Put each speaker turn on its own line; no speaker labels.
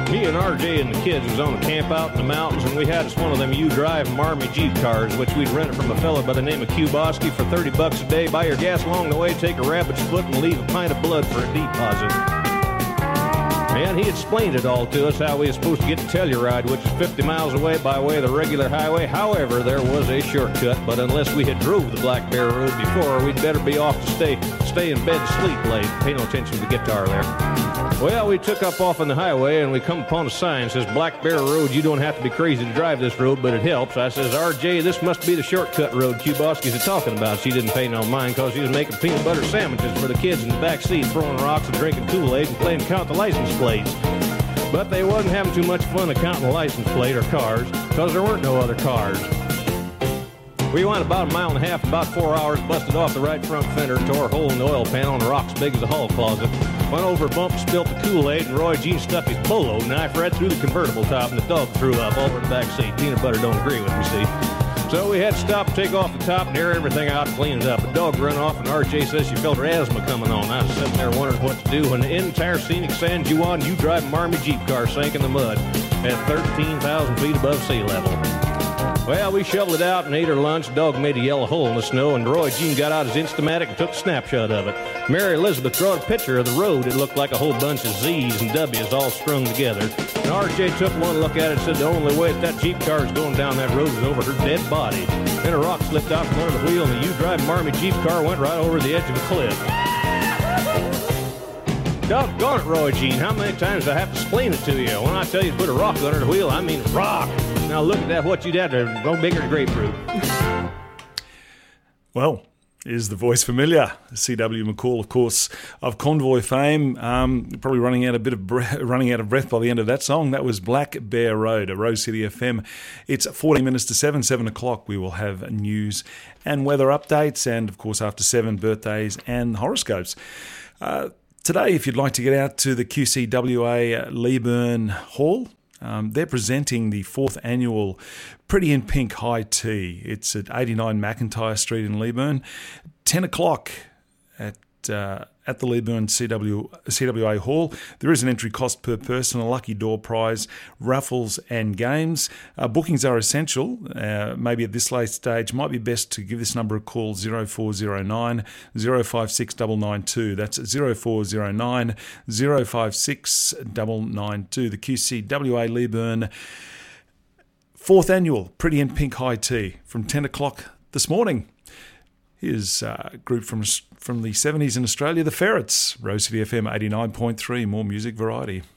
Me and RJ and the kids was on a camp out in the mountains, and we had us one of them U-Drive Marmy Jeep cars, which we'd rented from a fella by the name of Kuboski for $30 a day. Buy your gas along the way, take a rabbit's foot, and leave a pint of blood for a deposit. And he explained it all to us, how we were supposed to get to Telluride, which is 50 miles away by way of the regular highway. However, there was a shortcut, but unless we had drove the Black Bear Road before, we'd better be off to stay in bed and sleep late. Pay no attention to the guitar there. Well, we took up off on the highway, and we come upon a sign that says Black Bear Road. You don't have to be crazy to drive this road, but it helps. I says, RJ, this must be the shortcut road Kuboski's talking about. She didn't pay no mind because he was making peanut butter sandwiches for the kids in the back seat, throwing rocks and drinking Kool-Aid and playing count the license plates. But they wasn't having too much fun counting the license plate or cars because there weren't no other cars. We went about a mile and a half, about 4 hours, busted off the right front fender, tore a hole in the oil panel, and rocks big as a hall closet. Went over a bump, spilt the Kool-Aid, and Roy Jean stuck his polo knife right through the convertible top, and the dog threw up all over the back seat. Peanut butter don't agree with me, see? So we had to stop, take off the top, and air everything out and clean it up. The dog run off, and RJ says she felt her asthma coming on. I was sitting there wondering what to do when the entire scenic San Juan U-Drive Marmy Jeep car sank in the mud at 13,000 feet above sea level. Well, we shoveled it out and ate our lunch. The dog made a yellow hole in the snow, and Roy Jean got out his Instamatic and took a snapshot of it. Mary Elizabeth drawed a picture of the road. It looked like a whole bunch of Z's and W's all strung together. And RJ took one look at it and said the only way that Jeep car is going down that road is over her dead body. Then a rock slipped out from under the wheel, and the U-Drive Marmy Jeep car went right over the edge of a cliff. Doggone it, Roy Jean, how many times do I have to explain it to you? When I tell you to put a rock under the wheel, I mean rock. Now look at that, what you'd have to go bigger than grapefruit.
Well, is the voice familiar? C.W. McCall, of course, of Convoy fame. Probably running out of breath by the end of that song. That was Black Bear Road, a Rose City FM. It's 14 minutes to 7 o'clock. We will have news and weather updates, and of course after 7, birthdays and horoscopes. Today, if you'd like to get out to the QCWA Leeburn Hall, they're presenting the 4th annual Pretty in Pink High Tea. It's at 89 McIntyre Street in Leeburn. 10 o'clock at the Leeburn CWA Hall. There is an entry cost per person, a lucky door prize, raffles and games. Bookings are essential. Maybe at this late stage, might be best to give this number a call, 0409 056 992. That's 0409 056 992. The QCWA Leeburn 4th annual Pretty in Pink High Tea from 10 o'clock this morning. Here's a group from the 70s in Australia, the Ferrets, Rose City FM 89.3, more music variety.